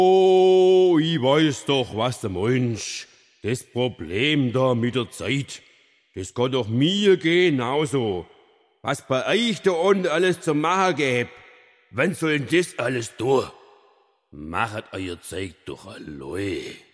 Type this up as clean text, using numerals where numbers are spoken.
Oh, ich weiß doch, was du meinst. Das Problem da mit der Zeit, das kann doch mir genauso. Was bei euch da unten alles zu machen gäbe, wann soll denn das alles durch? Machet euer Zeug doch allein.